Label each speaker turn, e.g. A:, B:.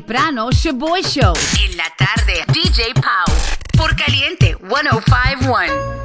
A: temprano, Shaboy Show. En la tarde, DJ Pau. Por Caliente 105.1.